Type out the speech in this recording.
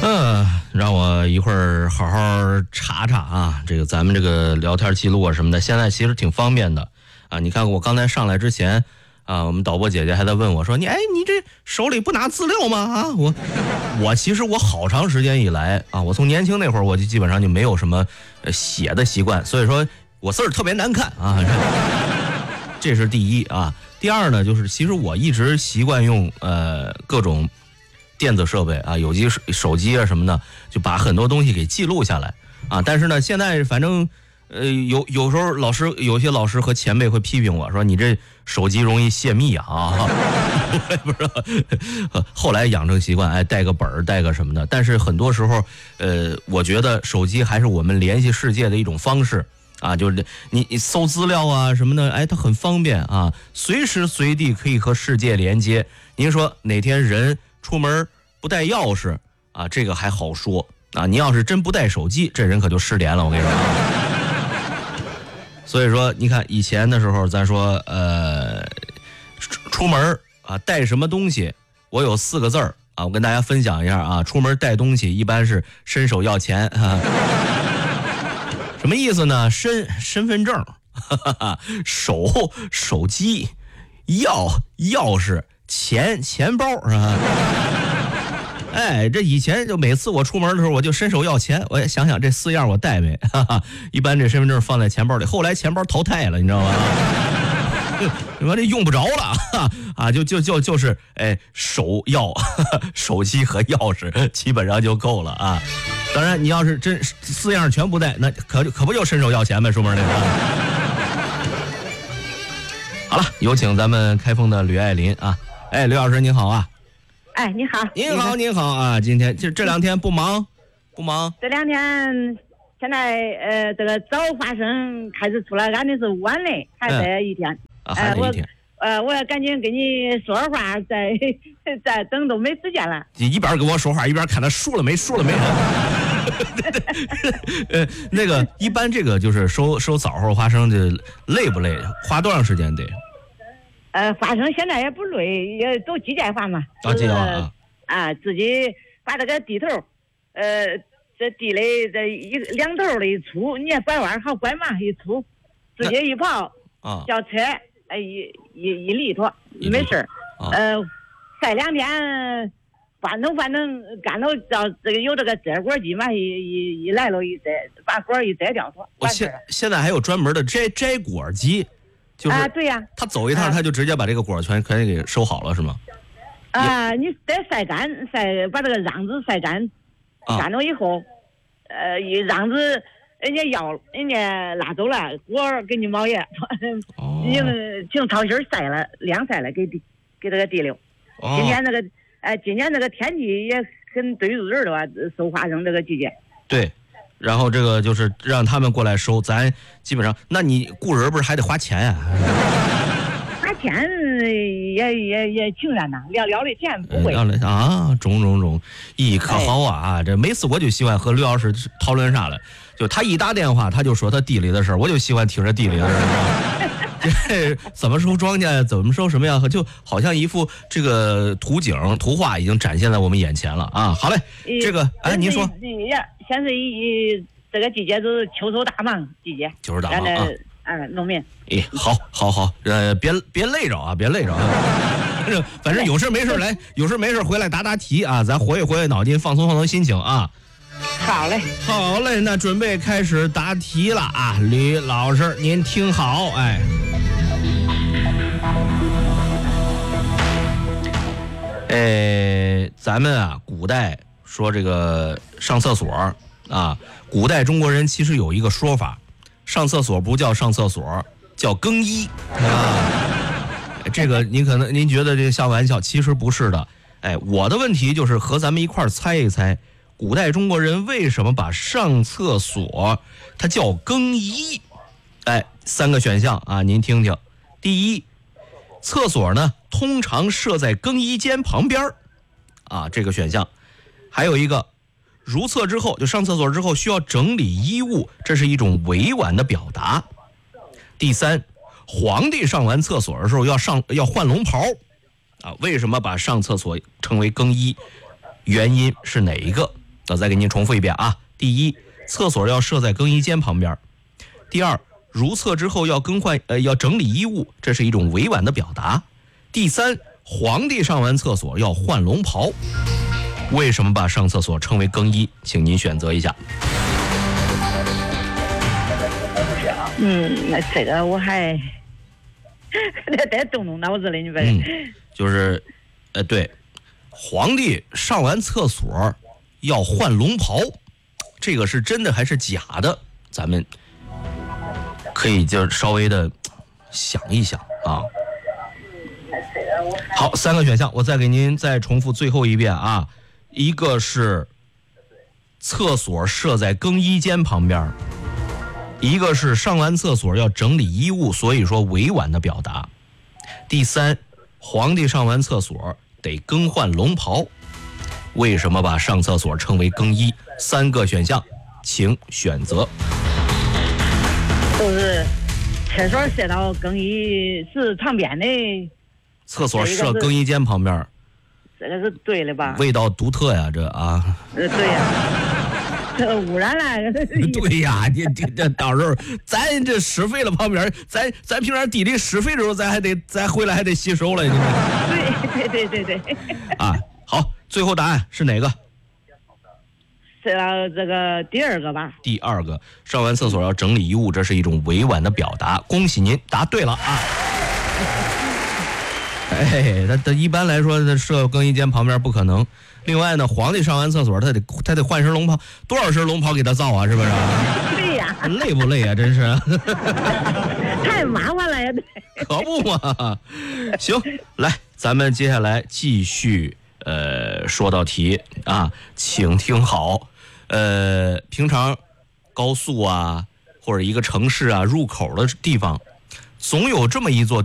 让我一会儿好好查查啊，这个咱们这个聊天记录啊什么的，现在其实挺方便的啊。你看我刚才上来之前啊，我们导播姐姐还在问我说：“你这手里不拿资料吗？”啊，我其实我好长时间以来啊，我从年轻那会儿我就基本上就没有什么写的习惯，所以说我字儿特别难看啊。这是第一啊。第二呢，就是其实我一直习惯用各种电子设备啊，有机手机啊什么的，就把很多东西给记录下来啊。但是呢，现在反正有时候有些老师和前辈会批评我说你这手机容易泄密啊。我也不知道，后来养成习惯，带个本儿，带个什么的。但是很多时候，我觉得手机还是我们联系世界的一种方式啊，就是你搜资料啊什么的，它很方便啊，随时随地可以和世界连接。您说哪天人出门不带钥匙啊，这个还好说啊，你要是真不带手机，这人可就失联了，我跟你说啊。所以说你看以前的时候咱说出门啊带什么东西，我有4个字儿啊，我跟大家分享一下啊。出门带东西一般是伸手要钱啊。什么意思呢？身份证，手机，钥匙，钱包是吧？这以前就每次我出门的时候，我就伸手要钱，我也想想这4样我带没，一般这身份证放在钱包里，后来钱包淘汰了，你知道吗？我这用不着了啊，就是手机和钥匙基本上就够了啊。当然，你要是真4样全不带，那可不就伸手要钱呗，出门那个。好了，有请咱们开封的吕爱林啊。吕老师您好啊。 你好。 您好啊！今天这2天不忙？ 这2天现在这个早发生开始出来，俺的是晚嘞，还得一天。 还得一天。 我要赶紧跟你说话，再等都没时间了。 你一边跟我说话，一边看他数了没。那个一般这个就是收枣或花生，这累不累？花多长时间得？ 花生现在也不累，也都机械化嘛。 机械化啊。自己把这个地头，这地里这2头的一粗，你也拐弯好拐嘛，一粗，直接一刨啊，叫车一犁脱，没事。晒2天，翻腾干到这个有这个摘果机嘛，一来了一摘，把果一摘掉脱。 我现在还有专门的摘果机。就是对呀， 他走一趟，他就直接把这个果全给收好了，是吗？ 你得晒干，把这个瓤子晒干，干了以后，一瓤子人家拉走了，果给你冒烟，你净掏心晒了，晾晒了给这个地溜。今年那个天气也很对日的吧，收花生这个季节。 对。然后这个就是让他们过来收，咱基本上，那你雇人不是还得花钱呀？ 花钱也情愿呐，聊的钱不会啊，种，可好啊！这每次我就喜欢和刘老师讨论啥了，就他一打电话，他就说他地里的事儿，我就喜欢听着地里的事儿。怎么收庄稼，怎么收什么样，就好像一幅这个图画已经展现在我们眼前了啊！好嘞，这个您说。 现在这个季节就是秋收大忙季节， 秋收大忙啊！ 农民。 好，别累着啊，别累着啊！反正有事没事来，有事没事回来答题啊，咱活跃脑筋，放松心情啊。 好嘞， 那准备开始答题了啊，吕老师您听好，咱们啊，古代说这个上厕所啊，古代中国人其实有一个说法，上厕所不叫上厕所，叫更衣啊。这个您觉得这个像玩笑，其实不是的。我的问题就是和咱们一块猜一猜，古代中国人为什么把上厕所它叫更衣？3个选项啊，您听听。第一，厕所呢通常设在更衣间旁边啊，这个选项。还有一个，如厕之后就上厕所之后需要整理衣物，这是一种委婉的表达。第三，皇帝上完厕所的时候要换龙袍啊，为什么把上厕所称为更衣？原因是哪一个我再给您重复一遍啊。第一，厕所要设在更衣间旁边；第二，如厕之后要要整理衣物，这是一种委婉的表达；第三，皇帝上完厕所要换龙袍。为什么把上厕所称为更衣？请您选择一下。 那这个我还得动脑子了，你别。 就是，对，皇帝上完厕所要换龙袍，这个是真的还是假的？咱们可以就稍微的想一想啊。好，3个选项，我再给您再重复最后一遍啊。一个是厕所设在更衣间旁边，一个是上完厕所要整理衣物，所以说委婉的表达。第三，皇帝上完厕所得更换龙袍。为什么把上厕所称为更衣？3个选项，请选择。 都是厕所设到更衣室旁边的， 厕所设更衣间旁边， 这个是对的吧？ 味道独特呀，这啊。 对呀，这污染了。 对呀，你这到时候咱这施肥了旁边，咱平常地里施肥的时候，咱回来还得洗手了。 对。 啊，好，最后答案是哪个？ 是这个第二个吧。 第二个，上完厕所要整理衣物，这是一种委婉的表达。恭喜您答对了啊！他一般来说设更衣间旁边不可能。另外呢，皇帝上完厕所他得换身龙袍，多少身龙袍给他造啊？是不是？ 对呀。 累不累啊？真是。 太麻烦了呀！ 可不嘛。行，来，咱们接下来继续说道题啊，请听好。平常高速啊或者一个城市啊入口的地方，总有这么一座